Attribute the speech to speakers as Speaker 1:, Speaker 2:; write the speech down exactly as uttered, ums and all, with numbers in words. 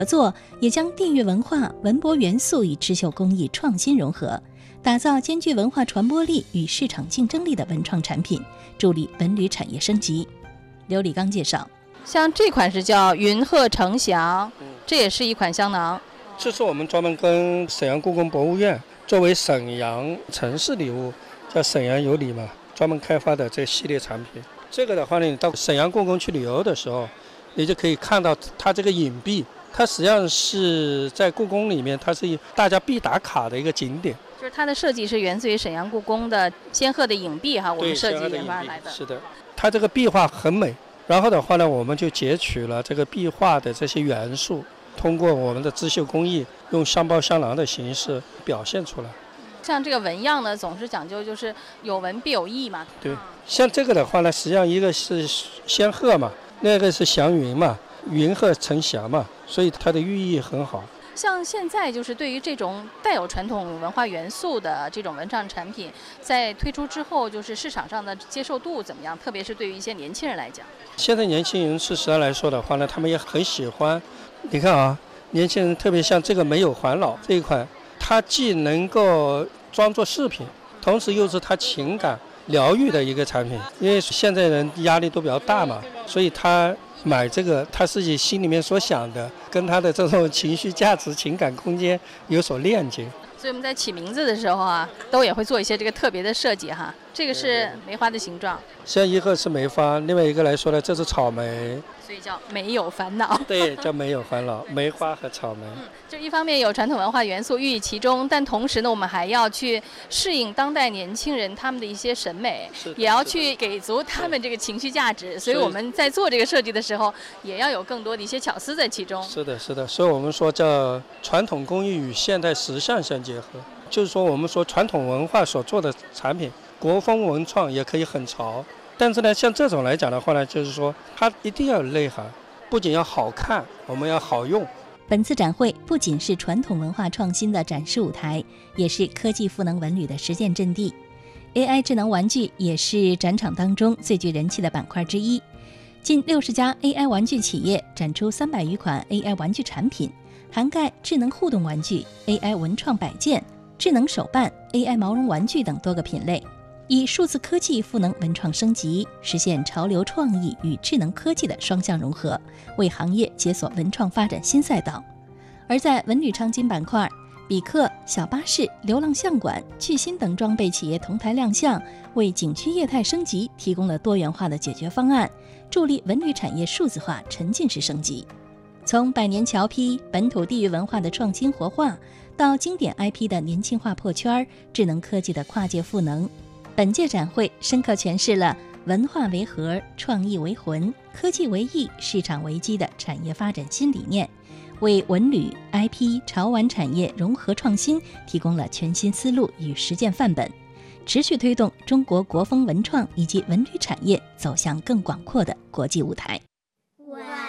Speaker 1: 合作也将地域文化、文博元素与织绣工艺创新融合，打造兼具文化传播力与市场竞争力的文创产品，助力文旅产业升级。刘礼刚介绍，
Speaker 2: 像这款是叫云鹤呈祥，这也是一款香囊。
Speaker 3: 这是我们专门跟沈阳故宫博物院作为沈阳城市礼物，叫沈阳有礼嘛，专门开发的这系列产品。这个的话呢，你到沈阳故宫去旅游的时候，你就可以看到它这个影壁，它实际上是在故宫里面，它是大家必打卡的一个景点。
Speaker 2: 就是它的设计是源自于沈阳故宫的仙鹤的影壁哈，我们设计研发来的。
Speaker 3: 是的，它这个壁画很美，然后的话呢，我们就截取了这个壁画的这些元素，通过我们的织绣工艺，用香包香囊的形式表现出来。
Speaker 2: 像这个纹样呢，总是讲究就是有纹必有意嘛。
Speaker 3: 对，像这个的话呢，实际上一个是仙鹤嘛，那个是祥云嘛，云鹤呈祥嘛，所以它的寓意很好。
Speaker 2: 像现在就是对于这种带有传统文化元素的这种文创产品，在推出之后，就是市场上的接受度怎么样？特别是对于一些年轻人来讲，
Speaker 3: 现在年轻人事实上来说的话呢，他们也很喜欢。你看啊，年轻人特别像这个没有环老这一款，它既能够装作饰品，同时又是它情感疗愈的一个产品。因为现在人压力都比较大嘛，所以他买这个，他自己心里面所想的，跟他的这种情绪价值、情感空间有所链接。
Speaker 2: 所以我们在起名字的时候啊，都也会做一些这个特别的设计哈。这个是梅花的形状，
Speaker 3: 像一个是梅花，另外一个来说呢，这是草莓，
Speaker 2: 所以叫没有烦恼。
Speaker 3: 对，叫没有烦恼，梅花和草莓。
Speaker 2: 嗯，就一方面有传统文化元素寓意其中，但同时呢，我们还要去适应当代年轻人他们的一些审美，也要去给足他们这个情绪价值。所以我们在做这个设计的时候，也要有更多的一些巧思在其中。
Speaker 3: 是的，是的，所以我们说叫传统工艺与现代时尚相结合，就是说我们说传统文化所做的产品，国风文创也可以很潮。但是呢，像这种来讲的话呢，就是说它一定要有内涵，不仅要好看，我们要好用。
Speaker 1: 本次展会不仅是传统文化创新的展示舞台，也是科技赋能文旅的实践阵地。A I 智能玩具也是展场当中最具人气的板块之一。近六十家 A I 玩具企业展出三百余款 A I 玩具产品，涵盖智能互动玩具、A I 文创摆件、智能手办、A I 毛绒玩具等多个品类，以数字科技赋能文创升级，实现潮流创意与智能科技的双向融合，为行业解锁文创发展新赛道。而在文旅创新板块，比克、小巴士、流浪相馆、巨星等装备企业同台亮相，为景区业态升级提供了多元化的解决方案，助力文旅产业数字化沉浸式升级。从百年桥批、本土地域文化的创新活化，到经典 I P 的年轻化破圈，智能科技的跨界赋能，本届展会深刻诠释了文化为核、创意为魂、科技为翼、市场为基的产业发展新理念，为文旅、I P、潮玩产业融合创新提供了全新思路与实践范本，持续推动中国国风文创以及文旅产业走向更广阔的国际舞台。